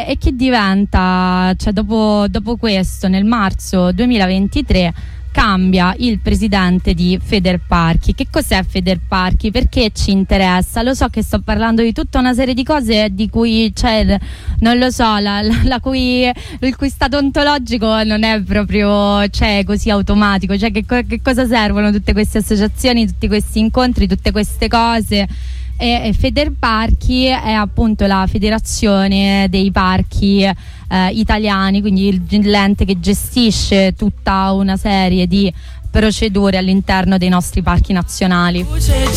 e che diventa, cioè dopo questo, nel marzo 2023 cambia il presidente di Federparchi. Che cos'è Federparchi? Perché ci interessa? Lo so che sto parlando di tutta una serie di cose di cui non lo so, il cui stato ontologico non è proprio così automatico. Cioè che cosa servono tutte queste associazioni, tutti questi incontri, tutte queste cose? E Federparchi è appunto la federazione dei parchi italiani, quindi l'ente che gestisce tutta una serie di procedure all'interno dei nostri parchi nazionali.